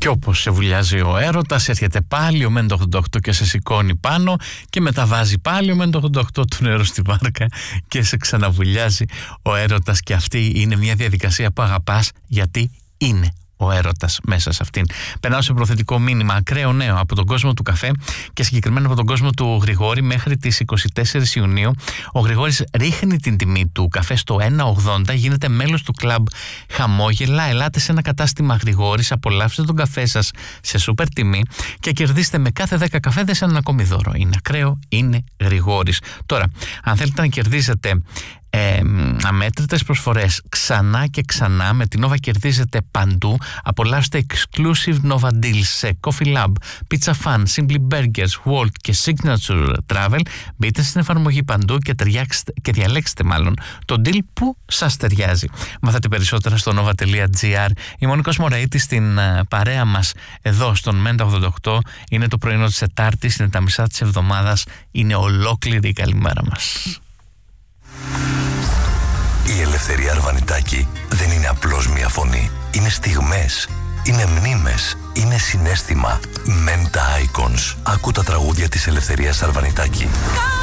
Και όπως σε βουλιάζει ο έρωτας, έρχεται πάλι ο Μεν 88 και σε σηκώνει πάνω και μετά βάζει πάλι ο Μεν 88 το νερό στη βάρκα και σε ξαναβουλιάζει ο έρωτας, και αυτή είναι μια διαδικασία που αγαπάς γιατί είναι ο έρωτας μέσα σε αυτήν. Περνάω σε προθετικό μήνυμα, ακραίο νέο από τον κόσμο του καφέ και συγκεκριμένα από τον κόσμο του Γρηγόρη. Μέχρι τις 24 Ιουνίου ο Γρηγόρης ρίχνει την τιμή του καφέ στο 1,80, γίνεται μέλος του κλαμπ Χαμόγελα. Ελάτε σε ένα κατάστημα Γρηγόρης, απολαύστε τον καφέ σας σε σούπερ τιμή και κερδίστε με κάθε 10 καφέδες ένα ακόμη δώρο. Είναι ακραίο, είναι Γρηγόρης. Τώρα, αν θέλετε να κερδίσετε αμέτρητες προσφορές ξανά και ξανά, με την Nova κερδίζετε παντού. Απολαύστε exclusive Nova deals σε Coffee Lab, Pizza Fun, Simply Burgers, Walt και Signature Travel. Μπείτε στην εφαρμογή παντού και διαλέξτε το deal που σας ταιριάζει. Μάθατε περισσότερα στο nova.gr. Η Μονικός Μωραΐτης στην παρέα μας εδώ στον Μέντα 88. Είναι το πρωινό της Τετάρτης, είναι τα μισά της εβδομάδας, είναι ολόκληρη η καλημέρα μας. Η Ελευθερία Αρβανιτάκη δεν είναι απλώς μια φωνή. Είναι στιγμές, είναι μνήμες, είναι συναίσθημα. Menta Icons. Άκου τα τραγούδια της Ελευθερίας Αρβανιτάκη.